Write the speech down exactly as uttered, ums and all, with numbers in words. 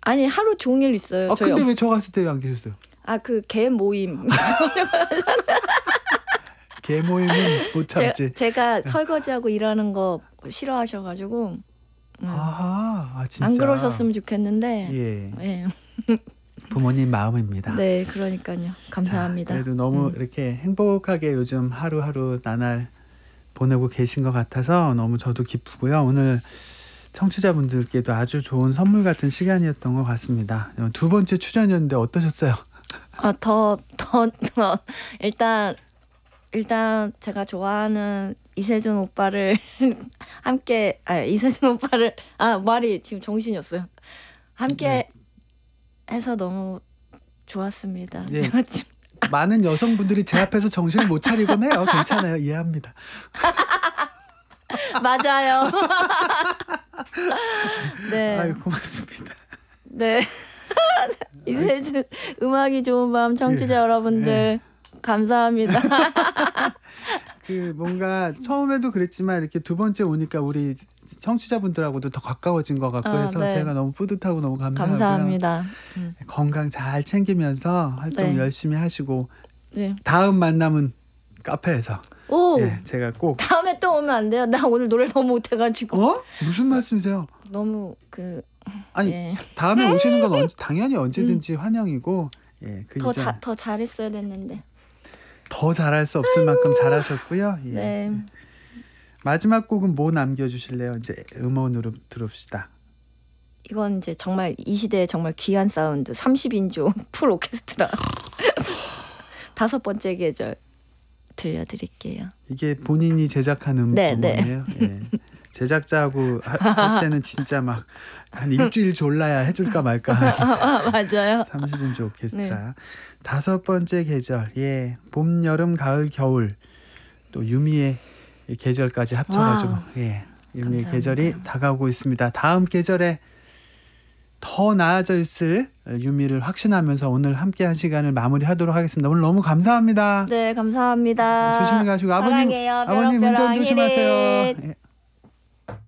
아니 하루 종일 있어요. 아 저희 근데 엄- 왜 저 갔을 때 안 계셨어요? 아 그 개 모임. 개 모임은 못 제가, 참지. 제가 설거지하고 일하는 거 싫어하셔가지고 음. 아하, 아 진짜. 안 그러셨으면 좋겠는데. 예. 예. 부모님 마음입니다. 네, 그러니까요. 감사합니다. 자, 그래도 너무 음. 이렇게 행복하게 요즘 하루하루 나날 보내고 계신 것 같아서 너무 저도 기쁘고요. 오늘 청취자분들께도 아주 좋은 선물 같은 시간이었던 것 같습니다. 두 번째 출연이었는데 어떠셨어요? 아, 더, 더, 더 일단 일단 제가 좋아하는 이세준 오빠를 함께 아 이세준 오빠를 아 말이 지금 정신이 없어요. 함께 네. 해서 너무 좋았습니다. 예. 제가 지금 많은 여성분들이 제 앞에서 정신을 못 차리곤 해요. 괜찮아요. 이해합니다. 맞아요. 네. 아유, 고맙습니다. 네. 이세준 음악이 좋은 밤 청취자 예. 여러분들 예. 감사합니다. 그 뭔가 처음에도 그랬지만 이렇게 두 번째 오니까 우리 청취자분들하고도 더 가까워진 것 같고 아, 해서 네. 제가 너무 뿌듯하고 너무 감사하고요. 감사합니다. 음. 건강 잘 챙기면서 활동 네. 열심히 하시고 네. 다음 만남은 카페에서 오 예, 제가 꼭 다음에 또 오면 안 돼요? 나 오늘 노래 너무 못해가지고 어? 무슨 말씀이세요? 너무 그 아니 예. 다음에 오시는 건 언제, 당연히 언제든지 환영이고 예, 그 더, 이전 자, 더 잘했어야 됐는데. 더 잘할 수 없을 만큼 잘하셨고요. 예. 네. 마지막 곡은 뭐 남겨주실래요? 이제 음원으로 들읍시다. 이건 이제 정말 이 시대에 정말 귀한 사운드 삼십 인조 풀 오케스트라 다섯 번째 계절 들려드릴게요. 이게 본인이 제작한 음, 네, 네. 음원이에요. 예. 제작자하고 하, 할 때는 진짜 막 한 일주일 졸라야 해줄까 말까 아, 맞아요. 삼십 인조 오케스트라. 다섯 번째 계절, 예, 봄, 여름, 가을, 겨울, 또 유미의 계절까지 합쳐가지고, 와우. 예, 유미의 감사합니다. 계절이 다가오고 있습니다. 다음 계절에 더 나아져 있을 유미를 확신하면서 오늘 함께한 시간을 마무리하도록 하겠습니다. 오늘 너무 감사합니다. 네, 감사합니다. 조심히 가시고 아버님, 사랑해요. 아버님 운전 뾰록뾰록 조심하세요. 히릿. 예.